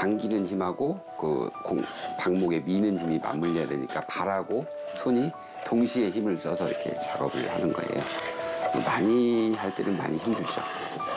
당기는 힘하고 방목에 미는 힘이 맞물려야 되니까 발하고 손이 동시에 힘을 써서 이렇게 작업을 하는 거예요. 많이 할 때는 많이 힘들죠.